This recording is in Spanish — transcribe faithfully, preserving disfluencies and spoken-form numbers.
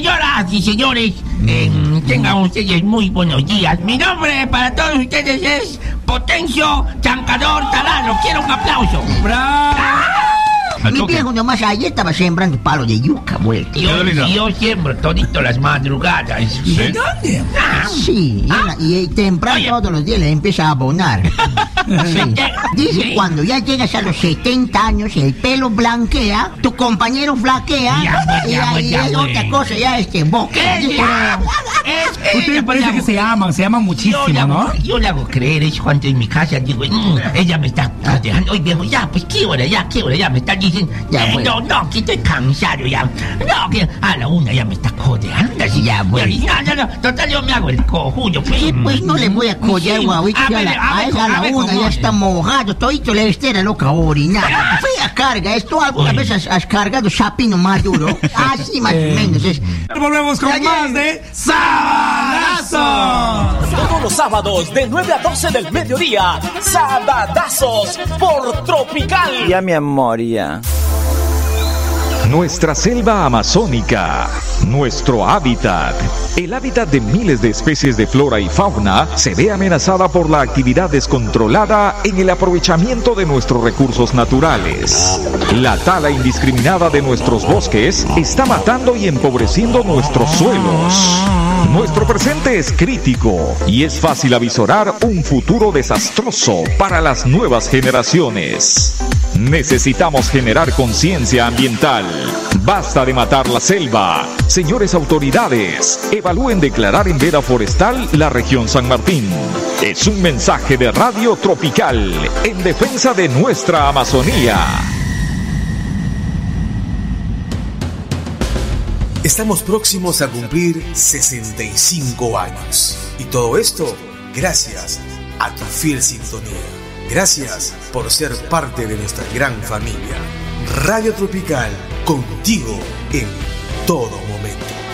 Señoras y señores, eh, tengan ustedes muy buenos días. Mi nombre para todos ustedes es Potencio Chancador Talano. Quiero un aplauso. ¡Bravo! Mi viejo nomás ayer estaba sembrando palo de yuca, vuelta. Yo, yo siembro todito las madrugadas. ¿Sí? ¿De dónde? Ah, Sí, ah. y, y temprano Oye. todos los días le empieza a abonar. Sí. Dice, Sí. cuando ya llegas a los setenta años, el pelo blanquea, tu compañero flaquea, Ya, pues, y ya, pues, ahí ya, es pues. otra cosa, ya es que boca. ¿Qué? Es que Ustedes ella, parece pues, que se aman, se aman Yo muchísimo, le, hago, ¿no? yo le hago creer eso cuando en mi casa digo, mm, ella me está dejando, oye viejo, ya, pues qué hora, ya, qué hora, ya me está diciendo, Ya, eh, bueno. no, no, que estoy cansado ya, no, que a la una ya me está codeando, así, Ya, bueno. no, no, no, total yo me hago el cojudo, pues. Sí, pues no le voy a collar, Sí. guauito, A ya ver, la- a a ver, esa a a la ver, una ¿cómo ya es? está mojado, todito le estera loca orinar. Fea carga, ¿esto alguna Uy. vez has, has cargado sapino maduro? Así más o menos es. Volvemos con más de Sabadazo. Todos los sábados de nueve a doce del mediodía, Sabadazos por Tropical. Ya, mi amor, ya. Nuestra selva amazónica, nuestro hábitat. El hábitat de miles de especies de flora y fauna se ve amenazada por la actividad descontrolada en el aprovechamiento de nuestros recursos naturales. La tala indiscriminada de nuestros bosques está matando y empobreciendo nuestros suelos. Nuestro presente es crítico y es fácil avisorar un futuro desastroso para las nuevas generaciones. Necesitamos generar conciencia ambiental. Basta de matar la selva. Señores autoridades, evalúen declarar en veda forestal la región San Martín. Es un mensaje de Radio Tropical en defensa de nuestra Amazonía. Estamos próximos a cumplir sesenta y cinco años. Y todo esto gracias a tu fiel sintonía. Gracias por ser parte de nuestra gran familia. Radio Tropical, contigo en todo momento.